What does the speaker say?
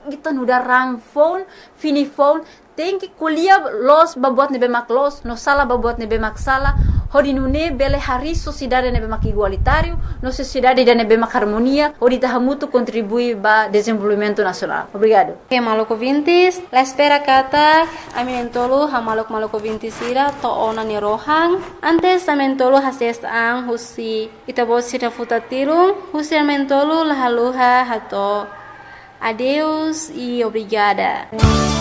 kita nuda rang phone, fini phone, tem que kuliah los babuat nebe mak los, no sala babuat nebe mak sala, hodi nune bele hari sociedade nebe mak igualitário, no sociedade da nebe mak harmonia, hodi tahamutu contribui ba desenvolvimento nacional. Obrigado. Que maluco vintis, la espera kata, aminentolo ha maluco vintis ira to ona ni rohang, antes amentolo hases ang husi itabos sira futatirung, husi amentolo lahaluha hato. Adeus e obrigada.